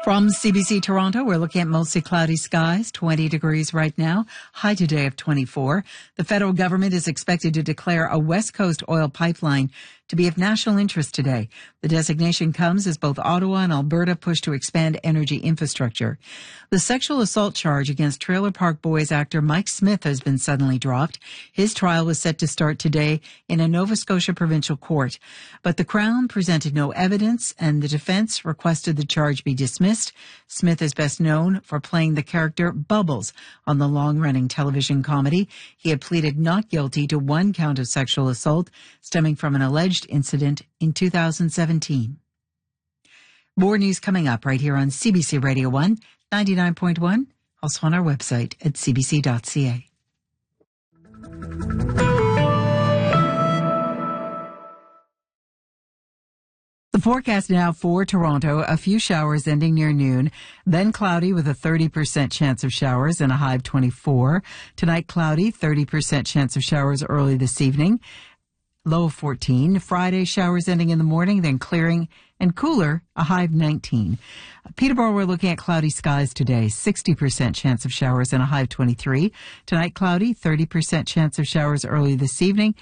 From CBC Toronto, we're looking at mostly cloudy skies, 20 degrees right now, high today of 24. The federal government is expected to declare a West Coast oil pipeline to be of national interest today. The designation comes as both Ottawa and Alberta push to expand energy infrastructure. The sexual assault charge against Trailer Park Boys actor Mike Smith has been suddenly dropped. His trial was set to start today in a Nova Scotia provincial court, but the Crown presented no evidence and the defense requested the charge be dismissed. Smith is best known for playing the character Bubbles on the long-running television comedy. He had pleaded not guilty to one count of sexual assault stemming from an alleged incident in 2017. More news coming up right here on CBC Radio 1, 99.1, also on our website at cbc.ca. The forecast now for Toronto, a few showers ending near noon, then cloudy with a 30% chance of showers and a high of 24. Tonight, cloudy, 30% chance of showers early this evening, low of 14. Friday, showers ending in the morning, then clearing and cooler, a high of 19. Peterborough, we're looking at cloudy skies today, 60% chance of showers and a high of 23. Tonight, cloudy, 30% chance of showers early this evening,